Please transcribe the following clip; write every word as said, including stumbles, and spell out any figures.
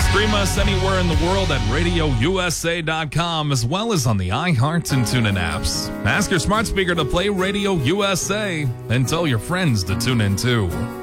Stream us anywhere in the world at radio u s a dot com, as well as on the iHeart and TuneIn apps. Ask your smart speaker to play Radio U S A and tell your friends to tune in too.